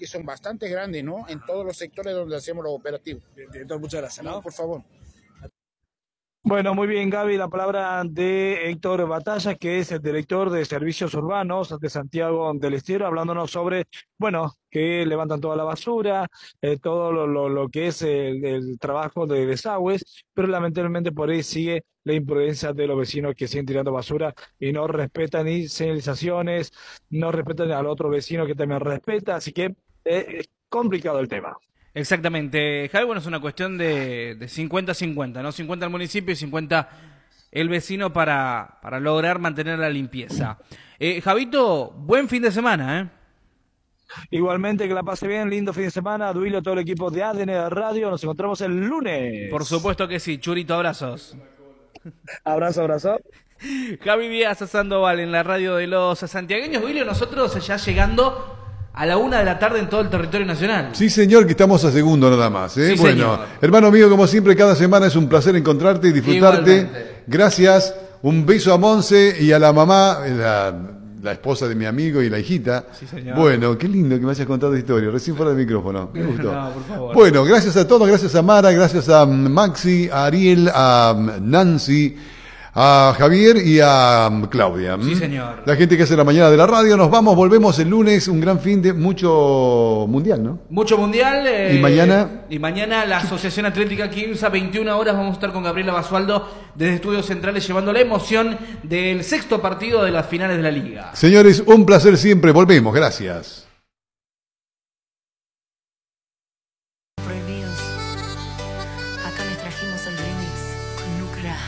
que son bastante grandes, ¿no? En todos los sectores donde hacemos los operativos. Director, muchas gracias, ¿no? No, por favor. Bueno, muy bien, Gaby, la palabra de Héctor Batalla, que es el director de Servicios Urbanos de Santiago del Estero, hablándonos sobre, bueno, que levantan toda la basura, todo lo que es el trabajo de desagües, pero lamentablemente por ahí sigue la imprudencia de los vecinos que siguen tirando basura y no respetan ni señalizaciones, no respetan al otro vecino que también respeta, así que es complicado el tema. Exactamente, Javi, bueno, es una cuestión de 50-50, ¿no? 50 el municipio y 50 el vecino para lograr mantener la limpieza. Javito, buen fin de semana, ¿eh? Igualmente, que la pase bien, lindo fin de semana, Duilio, todo el equipo de ADN Radio, nos encontramos el lunes. Por supuesto que sí, Churito, abrazos. Abrazo, abrazo. Javi Díaz Sandoval en la radio de los santiagueños. Duilio, nosotros ya llegando a la 1 de la tarde en todo el territorio nacional. Sí, señor, que estamos a segundo nada más. Sí, bueno, señor. hermano mío, como siempre, cada semana es un placer encontrarte y disfrutarte. Igualmente. Gracias. Un beso a Monse y a la mamá, la esposa de mi amigo y la hijita. Sí, señor. Bueno, qué lindo que me hayas contado la historia, recién fuera del micrófono. Me gustó. No, por favor. Bueno, gracias a todos, gracias a Mara, gracias a Maxi, a Ariel, a Nancy, a Javier y a Claudia. Sí, señor. La gente que hace la mañana de la radio. Nos vamos, volvemos el lunes, un gran fin de mucho mundial, ¿no? Mucho mundial. ¿Y mañana? Y mañana la Asociación Atlética Quimsa, 21 horas, vamos a estar con Gabriela Basualdo desde Estudios Centrales llevando la emoción del 6º partido de las finales de la Liga. Señores, un placer siempre. Volvemos. Gracias.